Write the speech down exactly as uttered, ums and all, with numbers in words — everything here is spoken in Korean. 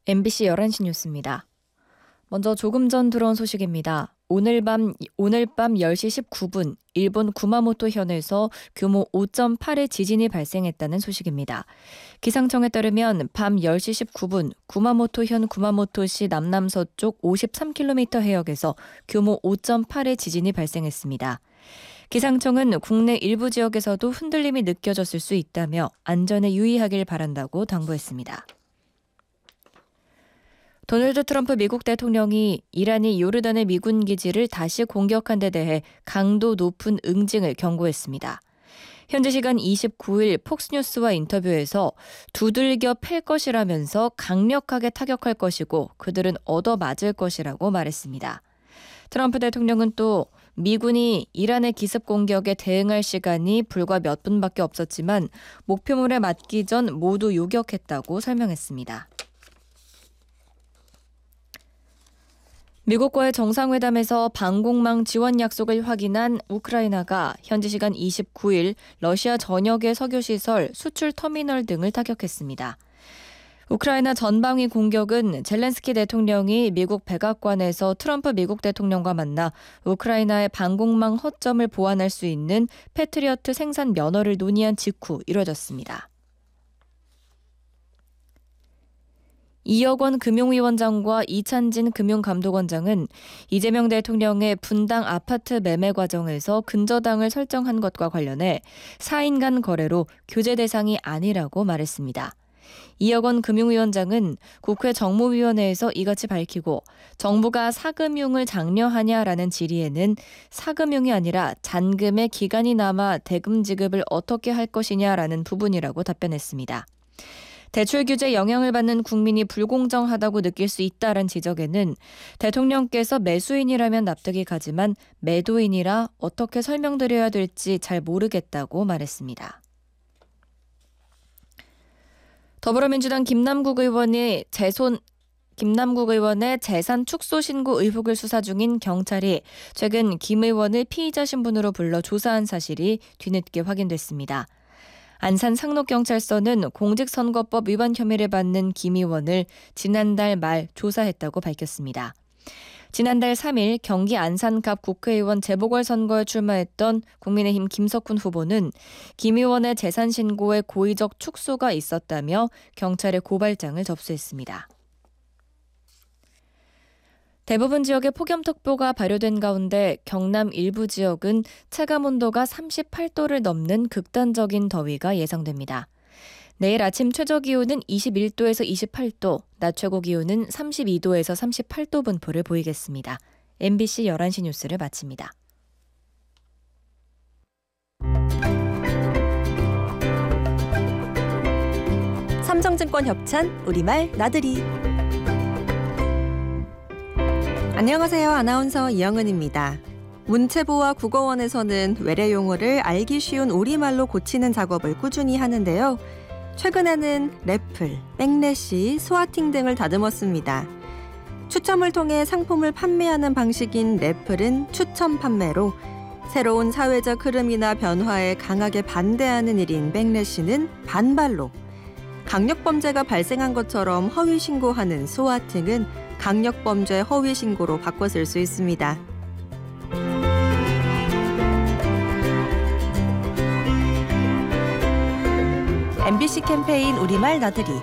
엠비씨 열한 시 뉴스입니다. 먼저 조금 전 들어온 소식입니다. 오늘 밤, 오늘 밤 열 시 십구 분 일본 구마모토 현에서 규모 오 점 팔의 지진이 발생했다는 소식입니다. 기상청에 따르면 밤 열 시 십구 분 구마모토 현 구마모토시 남남서쪽 오십삼 킬로미터 해역에서 규모 오 점 팔의 지진이 발생했습니다. 기상청은 국내 일부 지역에서도 흔들림이 느껴졌을 수 있다며 안전에 유의하길 바란다고 당부했습니다. 도널드 트럼프 미국 대통령이 이란이 요르단의 미군 기지를 다시 공격한 데 대해 강도 높은 응징을 경고했습니다. 현지 시간 이십구 일 폭스뉴스와 인터뷰에서 두들겨 팰 것이라면서 강력하게 타격할 것이고 그들은 얻어맞을 것이라고 말했습니다. 트럼프 대통령은 또 미군이 이란의 기습 공격에 대응할 시간이 불과 몇 분밖에 없었지만 목표물에 맞기 전 모두 요격했다고 설명했습니다. 미국과의 정상회담에서 방공망 지원 약속을 확인한 우크라이나가 현지 시간 이십구 일 러시아 전역의 석유시설, 수출 터미널 등을 타격했습니다. 우크라이나 전방위 공격은 젤렌스키 대통령이 미국 백악관에서 트럼프 미국 대통령과 만나 우크라이나의 방공망 허점을 보완할 수 있는 패트리어트 생산 면허를 논의한 직후 이뤄졌습니다. 이혁원 금융위원장과 이찬진 금융감독원장은 이재명 대통령의 분당 아파트 매매 과정에서 근저당을 설정한 것과 관련해 사인 간 거래로 규제 대상이 아니라고 말했습니다. 이혁원 금융위원장은 국회 정무위원회에서 이같이 밝히고 정부가 사금융을 장려하냐라는 질의에는 사금융이 아니라 잔금의 기간이 남아 대금 지급을 어떻게 할 것이냐라는 부분이라고 답변했습니다. 대출 규제 영향을 받는 국민이 불공정하다고 느낄 수 있다는 지적에는 대통령께서 매수인이라면 납득이 가지만 매도인이라 어떻게 설명드려야 될지 잘 모르겠다고 말했습니다. 더불어민주당 김남국 의원이 재손 김남국 의원의 재산 축소 신고 의혹을 수사 중인 경찰이 최근 김 의원을 피의자 신분으로 불러 조사한 사실이 뒤늦게 확인됐습니다. 안산 상록경찰서는 공직선거법 위반 혐의를 받는 김 의원을 지난달 말 조사했다고 밝혔습니다. 지난달 삼 일 경기 안산갑 국회의원 재보궐선거에 출마했던 국민의힘 김석훈 후보는 김 의원의 재산 신고에 고의적 축소가 있었다며 경찰에 고발장을 접수했습니다. 대부분 지역에 폭염특보가 발효된 가운데 경남 일부 지역은 체감온도가 삼십팔 도를 넘는 극단적인 더위가 예상됩니다. 내일 아침 최저기온은 이십일 도에서 이십팔 도, 낮 최고기온은 삼십이 도에서 삼십팔 도 분포를 보이겠습니다. 엠비씨 열한 시 뉴스를 마칩니다. 삼성증권 협찬 우리말 나들이. 안녕하세요. 아나운서 이영은입니다. 문체부와 국어원에서는 외래 용어를 알기 쉬운 우리말로 고치는 작업을 꾸준히 하는데요. 최근에는 래플, 백래시, 소화팅 등을 다듬었습니다. 추첨을 통해 상품을 판매하는 방식인 래플은 추첨 판매로, 새로운 사회적 흐름이나 변화에 강하게 반대하는 일인 백래시는 반발로, 강력범죄가 발생한 것처럼 허위신고하는 소화팅은 강력범죄 허위신고로 바꿔 쓸 수 있습니다. 엠비씨 캠페인 우리말 나들이.